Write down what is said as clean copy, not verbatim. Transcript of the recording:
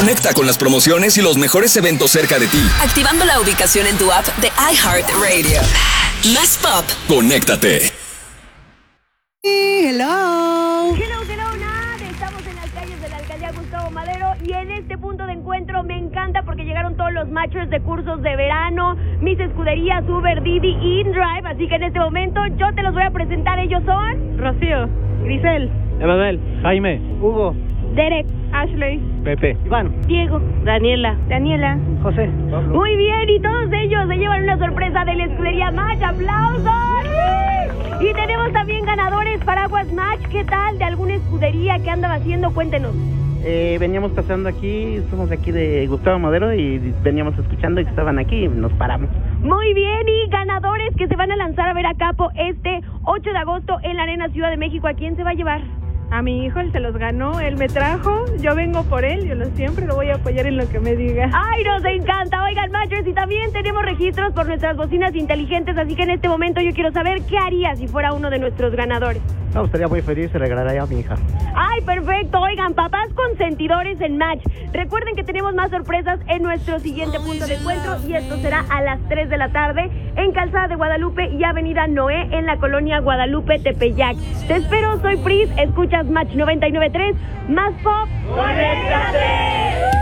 Conecta con las promociones y los mejores eventos cerca de ti. Activando la ubicación en tu app de iHeartRadio. Más pop. Conéctate. Hello. Estamos en las calles de la alcaldía Gustavo Madero y en este punto de encuentro me encanta porque llegaron todos los matchers de cursos de verano, mis escuderías Uber, Didi y InDrive, así que en este momento yo te los voy a presentar. Ellos son Rocío, Grisel, Emanuel, Jaime, Hugo, Derek, Ashley, Pepe, Iván, Diego, Daniela, José. Muy bien, y todos ellos se llevan una sorpresa de la escudería Match. ¡Aplausos! Y tenemos también ganadores paraguas Match. ¿Qué tal? ¿De alguna escudería que andan haciendo? Cuéntenos. Veníamos pasando aquí, somos de aquí de Gustavo Madero y veníamos escuchando y estaban aquí y nos paramos. Muy bien, y ganadores que se van a lanzar a ver a Capo este 8 de agosto en la Arena Ciudad de México. ¿A quién se va a llevar? a mi hijo, él se los ganó, él me trajo, yo vengo por él, siempre lo voy a apoyar en lo que me diga. ¡Ay, nos encanta! Oigan, Matchers, y también tenemos registros por nuestras bocinas inteligentes, así que en este momento yo quiero saber qué haría si fuera uno de nuestros ganadores. No, estaría muy feliz, se regalaría a mi hija. ¡Ay, perfecto! Oigan, papás consentidores en Match. Recuerden que tenemos más sorpresas en nuestro siguiente punto de encuentro y esto será a las 3 de la tarde en Calzada de Guadalupe y Avenida Noé en la colonia Guadalupe, Tepeyac. Te espero, soy Pris, escuchas Match 99.3, más pop. ¡Conéctate!